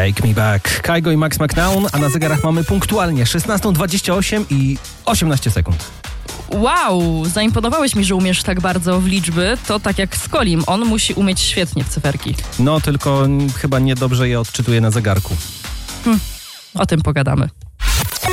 Take Me Back. Kygo i Max McNown, a na zegarach mamy punktualnie 16:28 i 18 sekund. Wow, zaimponowałeś mi, że umiesz tak bardzo w liczby. To tak jak z Kolim, on musi umieć świetnie w cyferki. No, tylko chyba niedobrze je odczytuje na zegarku. O tym pogadamy.